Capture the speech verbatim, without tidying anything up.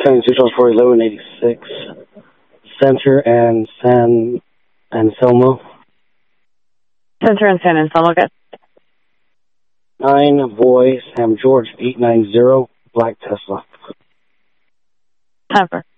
seventy-two for eleven eighty-six. Center and San Anselmo. Center and San Anselmo, good. Nine Boy Sam George eight nine zero Black Tesla. Time for.